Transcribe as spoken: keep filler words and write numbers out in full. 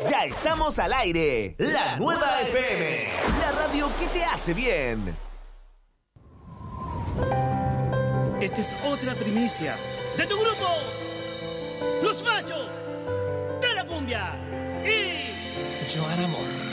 Ya estamos al aire. La Nueva F M. La radio que te hace bien. Esta es otra primicia de tu grupo, Los Machos de la Cumbia y Joan Amor.